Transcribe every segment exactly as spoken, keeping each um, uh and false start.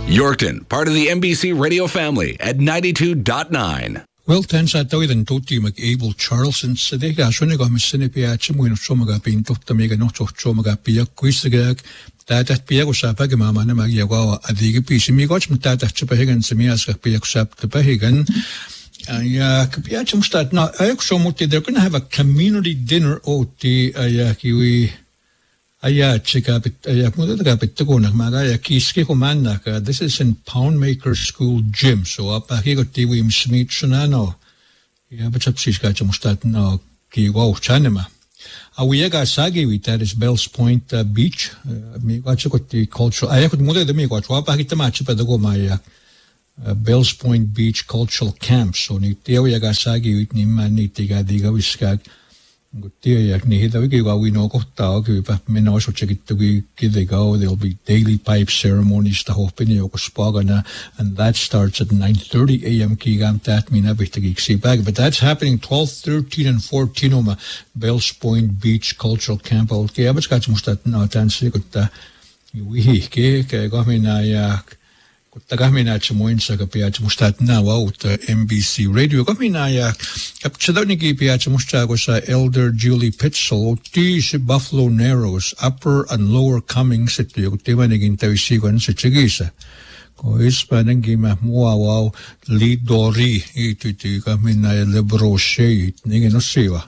Yorkton, part of the M B C radio family at ninety-two point nine. Well, tens at tawid and toti mag-able Charleston sa dega aswani ko misinipiya chimuin somaga pinto tamiga no somaga piya kuisagag tatat piya ko sa pagmama na magyagawa adigi pisi mi ko tatat chipahigan sa miyas ka piya ko sa tapahigan ya kapiya chimustat na ayok so muti they're going to have a community dinner oti ayakiwi Aya chika bit aya muda daga bit ko na magaya kiski ko man na ka this is in Poundmaker School Gym so apa hi ko tiwi Smith sunano ya but chapsis ka chamustat no ki wow chanema awiyaga sagi with that is Bells Point uh, Beach mi ko chiko ti cultural aya ko muda de mi ko apa kita ma chipa dago maya uh, Bells Point Beach Cultural Camp so ni tiyaga sagi with ni man ni tiga diga wiskag Gutia ni hita wiki wa we know kohta ki pa meno so check it to be they go there'll be daily pipe ceremonies to hope in yo spagana and that starts at nine thirty a.m. ki gam that mina bitigi see back but that's happening twelve, thirteen and fourteen oma Bells Point Beach Cultural Camp al ki abas ka mustat na tansi kutta wi ke ke gamina ya Tagamina chmoin sa kapia chmustat na out M B C radio gamina ya kapchadoniki pia chmusta ko sa Elder Julie Pitzel ti si Buffalo Narrows Upper and Lower Cummings ito yung tema naging tawisigan sa Chigisa ko ispa nang gima mua wow lidori ito ito gamina ya lebroshe ningin osiwa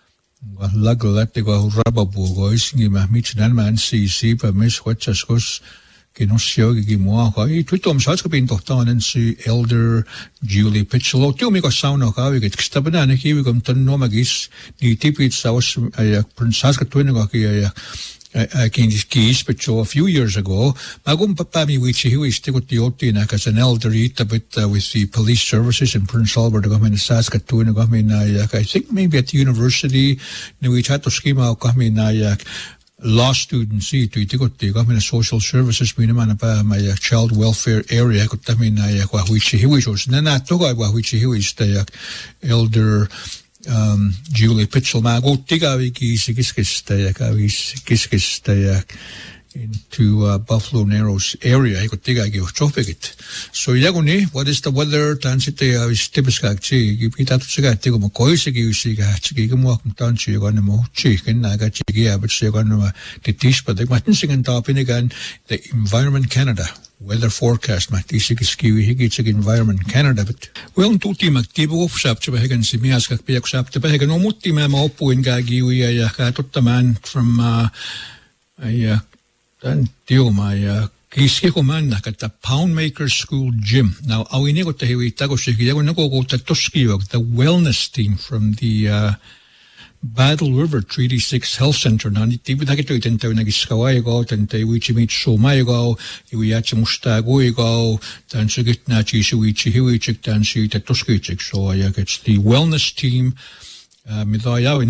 laglat ko rababu ko isgima michnan man si si pa mis wachas kos Kinosio gimoa ko i tutom sa ka pinto tanan si Elder Julie Pitzel o tumi ko sauna ka wi kista bana na ki wi kom tanno magis ni tipit sa was ay princess ka tuino ka ki I can keys but a few years ago magum papami which he was to the otina as an elder eat a bit uh, with the police services in Prince Albert government Saskatoon government I think maybe at the university ni we chat to schema government law students see to got the government social services minimana pa my child welfare area ko tamina ya kwa which he was na to ga which he was the elder um Julie Pitzel ma go tiga wiki sikis ya ka wis kiskis ya into uh, Buffalo Narrows area ko tiga gi traffic so yaguni what is the weather tansite is tipiska chi gipita to siga tigo mo koise gi siga chi gi mo tan chi go na mo chi ken na ga chi gi abit chi go na the tish but the matin sigan top in again the Environment Canada weather forecast ma tisig skiwi higi chi Environment Canada but well tuti magtibo sap chi bahagan si mias ka piyak sap te bahagan no mutti ma mo puin ga gi wi ya ka tottaman from uh ay Dan tio mai kiski ko man na kata Poundmaker School Gym. Now awini ko tahiwi tago shiki yago nako ko tatoski the wellness team from the uh, Battle River Treaty six Health Center. Now niti bidakito itentaw nagiskaway ko tentay wichi mit sumay ko iwiyachi mustago ko tan sugit na chishi wichi hiwichik tan si tatoski chik. So ayak it's the wellness team. Uh, from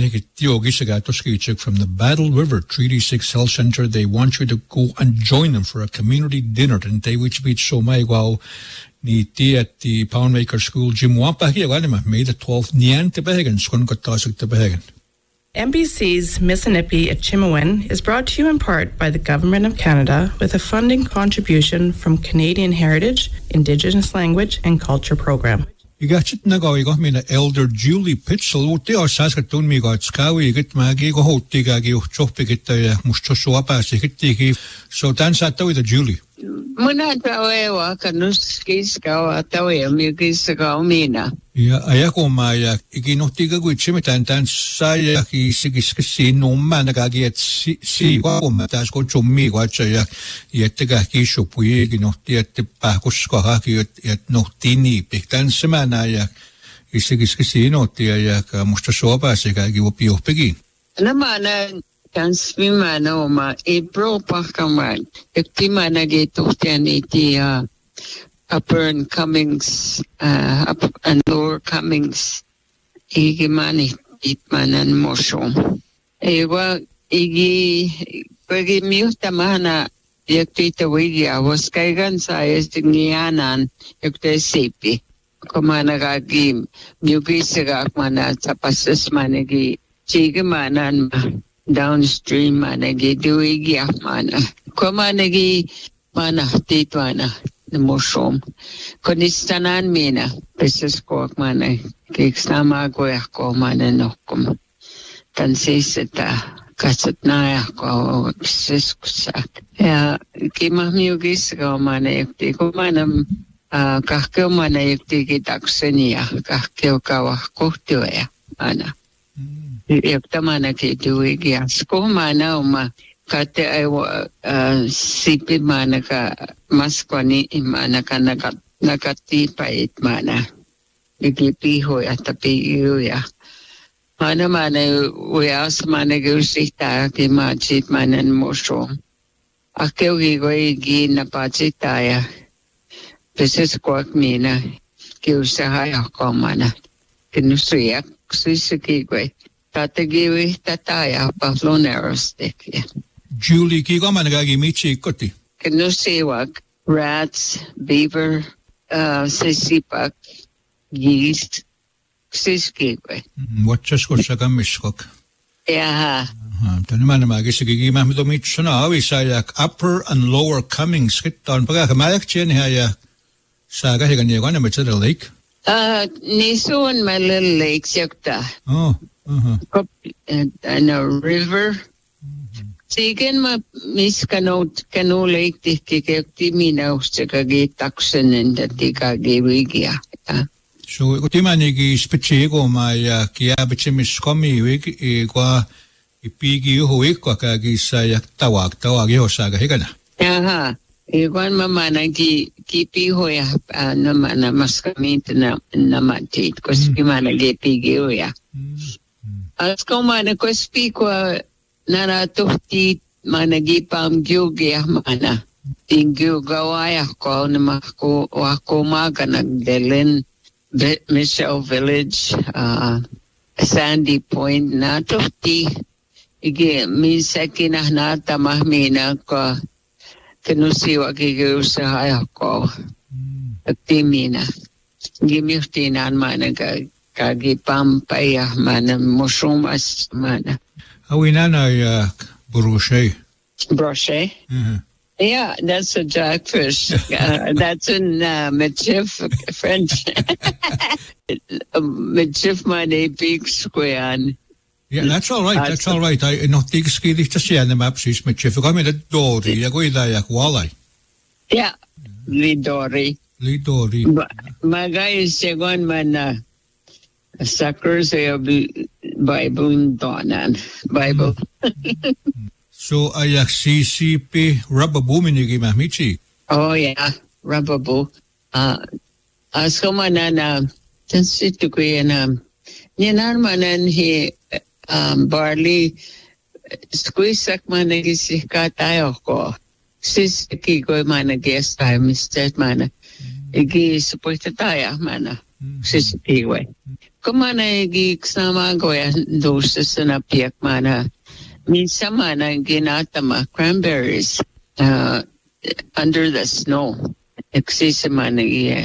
the Battle River Treaty six Health Center. They want you to go and join them for a community dinner and they which beach so may go ni ti at the Poundmaker School Gym wapa here May the twelfth nian te behagan skon ko tasik te behagan. M B C's Mississippi at Chimawin is brought to you in part by the Government of Canada with a funding contribution from Canadian Heritage, Indigenous Language and Culture Program. Igachit na go igo mina Elder Julie Pitzel uti o Saskatoon mi go skawi igit magi go hoti ga gi chop igit musto so apa sigit so dan sa tawi the Julie Muna tawe wa kanus kis ka tawe mi kis ka mina ya ayako maya iginoti ga gu chimitan tan saya ki sigis kasi no man ga gi et si si ko matas ko chummi go chaya yette ga ki shopui iginoti et pa ko sko ha ki et notini piktan semana ya isigis kasi no tia ya ka musto so pa se ga gi opio pegi na mana kan swima no ma April pa kaman ektima na geto tiani ti uh, Upper and Cummings uh, up and Lower Cummings igi mani itmanan moshom ewa igi pagi miuta mana yaktita wigi was kaigan sa estingianan yakte sepi kumana gagi miugi siga mana tapasas managi chigi manan downstream managi duigi mana kumana gi mana titwana na mosom. Konistanan mina, peses ko ak mana, kiksnama ko ako mana nokum. Tansisita, kasat na ako, peses ko sak. Ya, kimahmiugis ko mana, yakti ko mana, kahkeo mana yakti kitaksenia, kahkeo kawa kohtuja mana. Yakta mana kituigi, asko mana oma, kate ay uh, sipi mana ka maskwani mana ka nakat nakatipait mana ikipiho at tapiyo ya mana mana uyas mana gusita ki machit manan moso akeu gigoi gi na pachitaya peses kwak mina ki usahaya ko mana kinusuyak sisiki tategiwi tataya pavloneros tekya. Julie, kiko man nagagimichi koti? Kinusiwag, rats, beaver, uh, sisipak, yeast, siskigwe. Watchas ko sa kamiskok. Yeah. Tani man namagi sa gigimah mi domitso na awi sayak upper and lower Cummings kiton. Pagka kamayak chen haya sa kahigan niya ko na may sa lake? Uh, nisuon my little lakes yakta. Oh. Uh-huh. And, and a river. Sigen ma mis kano kano lake ti kikekti minaw sa kagitaksan and ti kagiwigia. So iti man igi spetsi ko may kiabitsi miskomi wig kwa ipigi huwik kwa kagisayak tawag tawag yo sa kahigan. Aha. Iwan mamana ki kipi hoya naman na mas kamit na namatit ko simana gipigi hoya. As ko mana ko speak wa naratuhti managipam gyugi mana tingyu gawaya ko na mako wako maga nagdelen Michelle Village uh, Sandy Point natuhti igi minsa kinahnata mahmina ko kinusiwa kigusahay ko at timina gimiutinan mana ka kagipampaya mana mushumas mana. Awina na uh, brochet. Brochet? Mm-hmm. Yeah, that's a jackfish. uh, that's in uh, Michif, French. Michif mane pigs kuyan. Yeah, that's all right. That's all right. I not think skilly to see on the map. She's Michif. I mean, the dory. I go ida yak walay. Yeah, lidori. Lidori. Magay segon man na. Suckers of Bible donan Bible. So ayak C C P rababu minigi mahmichi. Oh yeah, rababu. Ah, asko manana tansitu ko yan. Yanan manan he um barley squeezak managisi ka tayo ko. Sisiki ko managis tayo mister mana. Igi suporta tayo mana. Sisiki ko. Kumana igi kasama ko yan dosa sa napiyak mana. Minsan mana ginatama cranberries uh, under the snow. Eksisa mana iya.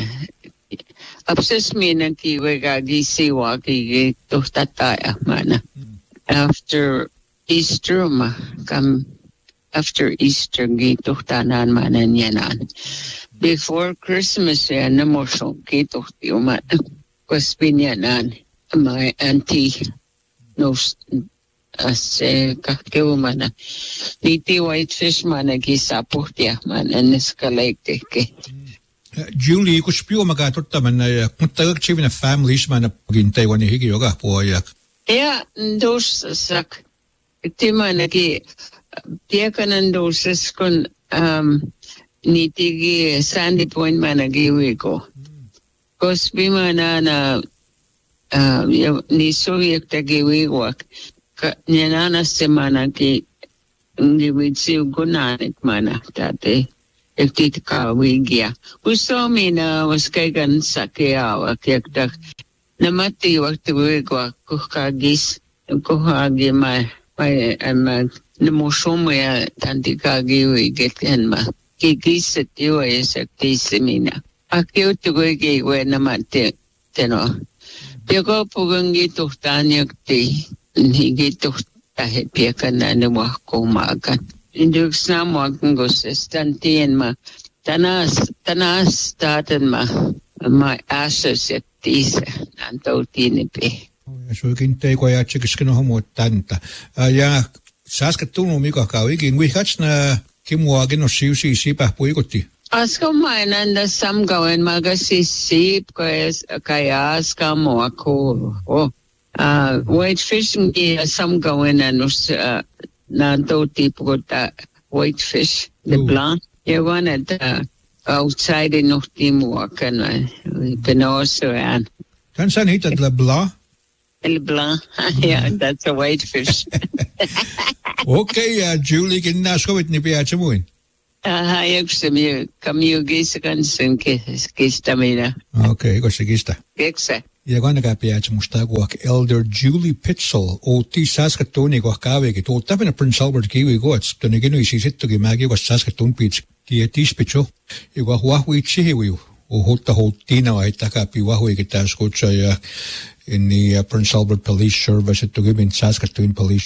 Apsis mi nagkiwe kagisiwa kigi tuhtataya mana. After Easter ma kam after Easter gituhtanan mana niyanan. Before Christmas yan namosong gituhtiyo mana. Kwaspinyanan, my auntie knows as a kakeo mana. Niti whitefish mana gisapurtia man and escalate. Julie, kuspio magatotta man na kung tagag chivin na families man na pagintay wani higi yoga po ayak. Yeah, dos sak. Iti man nagi tiyakan ng doses kun um, nitigi Sandy Point man nagiwi ko. Kospi mana na uh, ni Soviet tagiwiwak nyanana semana ki ngiwitsi gunanit mana tate ektit ka wigya gusto mi na was kaigan sa kiyawa kiyaktak namati wakti wigwa kukagis kuhagi ma may ama namusumo ya tanti kagi wigit yan ma kigis at iwa isakti semina Akio tugoy giwe naman te, teno. Piako pugang gituhtan yakti, higituhtahe piaka na nawa kumagan. Induk sa mo akong gusto, stantiyan ma, tanas tanas started ma my associate and totinipi. So kinte ko ya chikiskin homo tanta. Ja Saskatoon mika kauikin wihats na kimuagin no siusi sipa puikoti. Asko mainanda sam gawen magasi sip koes kayaska mo ako. Oh. Uh, whitefish ngi sam gawen anus uh, na toti puta whitefish the blanc. You wanted uh, outside in nog timo kan penoso an. Kan san hit at la blanc. El blanc. Yeah, that's a whitefish. Okay, uh, Julie, kin naskowit ni pia chamuin. Ah, hayag sa miyo, kamiyo gisa kan sun kista mina. Okay, ko sigista. Keksa. Ja gana ka pia chamusta guak Elder Julie Pitzel o ti Saskatoon ko kawe ki to tapena Prince Albert kiwi gots to negino isisitto ki magi ko Saskatoon pitch ki ti spicho. Igual huahui chihiwi o hota hotina ay taka pi wahui ki tas ko cha in the uh, Prince Albert Police Service at to give in Saskatoon Police